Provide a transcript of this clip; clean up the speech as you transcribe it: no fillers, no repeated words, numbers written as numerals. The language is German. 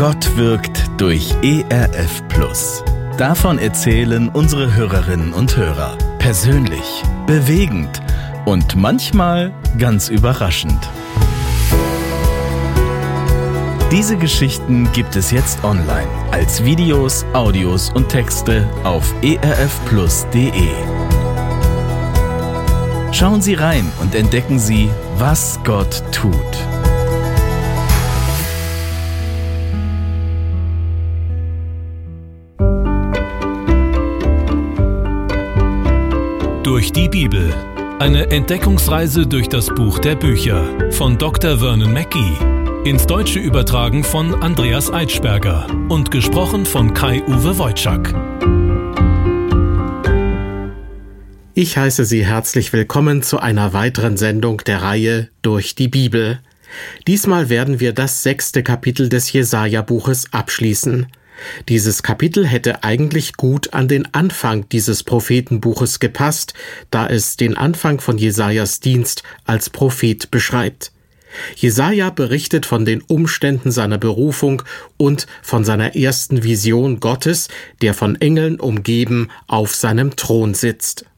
Gott wirkt durch ERF Plus. Davon erzählen unsere Hörerinnen und Hörer. Persönlich, bewegend und manchmal ganz überraschend. Diese Geschichten gibt es jetzt online als Videos, Audios und Texte auf erfplus.de. Schauen Sie rein und entdecken Sie, was Gott tut. Durch die Bibel. Eine Entdeckungsreise durch das Buch der Bücher von Dr. Vernon Mackey. Ins Deutsche übertragen von Andreas Eitschberger und gesprochen von Kai-Uwe Wojczak. Ich heiße Sie herzlich willkommen zu einer weiteren Sendung der Reihe Durch die Bibel. Diesmal werden wir das 6. Kapitel des Jesaja-Buches abschließen. Dieses Kapitel hätte eigentlich gut an den Anfang dieses Prophetenbuches gepasst, da es den Anfang von Jesajas Dienst als Prophet beschreibt. Jesaja berichtet von den Umständen seiner Berufung und von seiner ersten Vision Gottes, der von Engeln umgeben auf seinem Thron sitzt.